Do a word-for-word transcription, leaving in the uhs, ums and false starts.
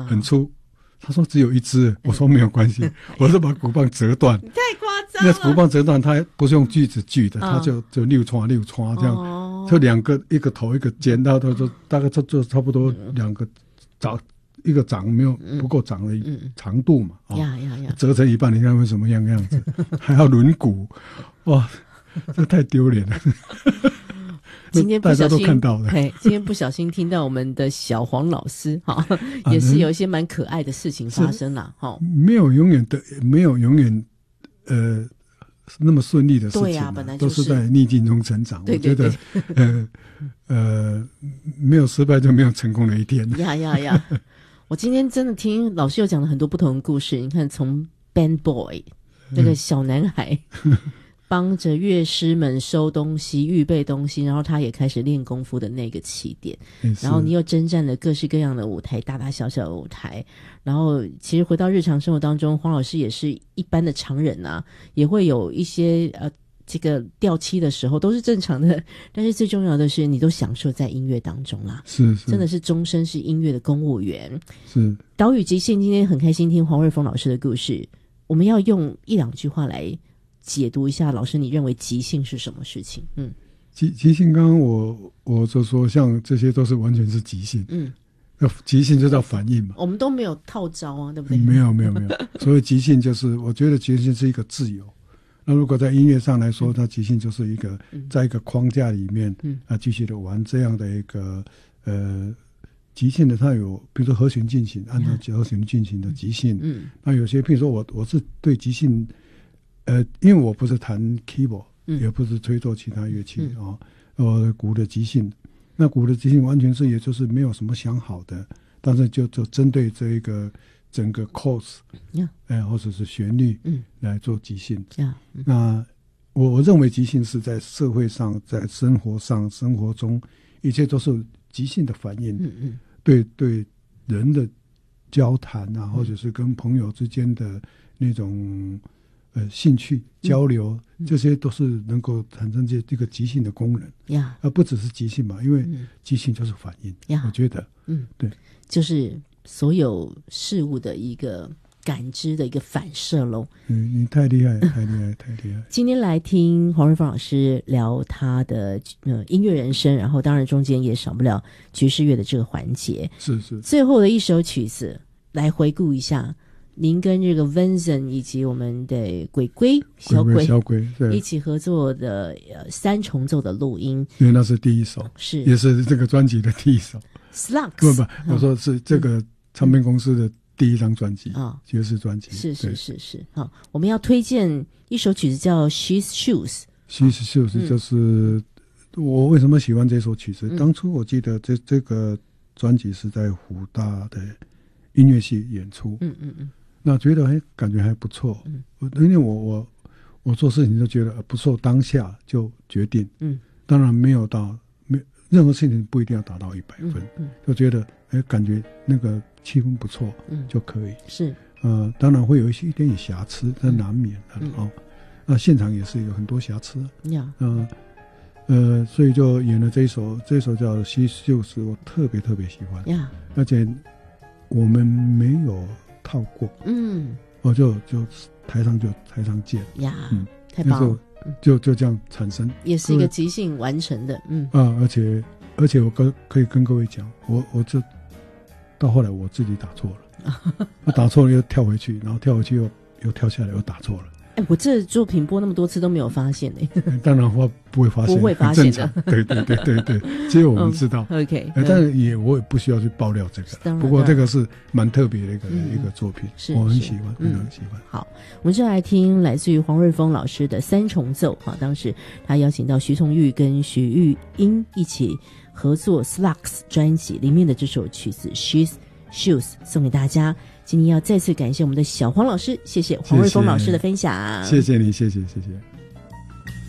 很粗。他说只有一支，我说没有关系，我是把鼓棒折断。 太夸张了！ 那鼓棒折断，它不是用锯子锯的，它就就六穿六穿这样，哦、就两个一个头一个尖，到都就大概就就差不多两个长一个长没有不够长的长度嘛， 嗯嗯哦、呀呀呀， 折成一半，你看会什么样样子？还要轮毂，哇，这太丢脸了。 今天不小心大家都看到了， 今天不小心听到我们的小黄老师哈，也是有一些蛮可爱的事情发生了哈。 没有永远的，没有永远呃那么顺利的事情， 对啊，本来、就是、 都是在逆境中成长。 对对对， 我觉得呃呃没有失败就没有成功的一天。 呀呀呀！我今天真的听老师有讲了很多不同的故事，你看从 Band Boy 那个小男孩。嗯帮着乐师们收东西预备东西，然后他也开始练功夫的那个起点，然后你又征战了各式各样的舞台，大大小小的舞台，然后其实回到日常生活当中，黄老师也是一般的常人啊，也会有一些呃这个掉漆的时候都是正常的，但是最重要的是你都享受在音乐当中啦， 是是， 真的是终身是音乐的公务员。 是岛屿即兴今天很开心听黄瑞丰老师的故事，我们要用一两句话来解读一下，老师你认为即兴是什么事情？嗯， 即即兴刚刚我我就说像这些都是完全是即兴，嗯，即兴就叫反应嘛， 我们都没有套招啊，对不对？ 没有没有没有，所谓即兴就是我觉得即兴是一个自由。那如果在音乐上来说，它即兴就是一个、嗯、在一个框架里面、嗯、啊继续的玩这样的一个呃即兴的，它有比如说和弦进行，按照和弦进行的即兴，嗯，那有些譬如说我我是对即兴。呃，因为我不是弹 keyboard，、嗯、也不是吹奏其他乐器啊、嗯，呃，鼓的即兴，那鼓的即兴完全是也就是没有什么想好的，但是就就针对这一个整个 chorus， 嗯、呃，或者是旋律，嗯，来做即兴。嗯、那我我认为即兴是在社会上、在生活上、生活中，一切都是即兴的反应。嗯嗯，对对，人的交谈啊，或者是跟朋友之间的那种。呃，兴趣交流、嗯、这些都是能够产生这这个即兴的功能呀，而不只是即兴嘛，因为即兴就是反应呀。我觉得，嗯，对， 就是所有事物的一个感知的一个反射喽。 嗯，你太厉害，太厉害，太厉害。 今天来听黄瑞丰老师聊他的呃音乐人生，然后当然中间也少不了爵士乐的这个环节。 是是。 最后的一首曲子来回顾一下。您跟这个 Vincent 以及我们的鬼鬼小鬼小鬼一起合作的呃三重奏的录音， 因为那是第一首， 是也是这个专辑的第一首。 Slugs 不不，我说是这个唱片公司的第一张专辑啊，爵士专辑。 是是是是，好，我们要推荐一首曲子叫 She's Shoes。She's Shoes 就是、嗯、我为什么喜欢这首曲子？嗯、当初我记得这这个专辑是在湖大的音乐系演出。嗯嗯嗯。那觉得还感觉还不错，嗯，因为我我我做事情就觉得不错，当下就决定，嗯，当然没有到没任何事情不一定要达到一百分，嗯，嗯就觉得哎感觉那个气氛不错，嗯，就可以是， 呃，当然会有一些一点点瑕疵，这难免的、嗯、哦。那现场也是有很多瑕疵，呀，嗯、呃，呃，所以就演了这一首，这一首叫《She's Shoes》，我特别特别喜欢，呀，而且我们没有。套过，嗯，我就就台上就台上见呀，嗯，太棒了， 就就这样产生， 也是一个即兴完成的，嗯啊，而且而且我跟可以跟各位讲，我我这到后来我自己打错了，我打错了又跳回去，然后跳回去又又跳下来又打错了。 哎，我这作品播那么多次都没有发现呢、 欸。当然话不会发现， 不会发现的。 对对对对对，只有我们知道。 嗯、OK，、 呃、但是也我也不需要去爆料这个。不过这个是蛮特别的一个、嗯、一个作品，我很喜欢，非常喜欢、嗯。 好，我们就来听来自于黄瑞丰老师的三重奏哈，当时他邀请到徐从玉跟徐玉英一起合作 Slugs 专辑里面的这首曲子 She's Shoes 送给大家。今天要再次感谢我们的小黄老师，谢谢黄瑞丰老师的分享。 谢谢你，谢谢谢谢。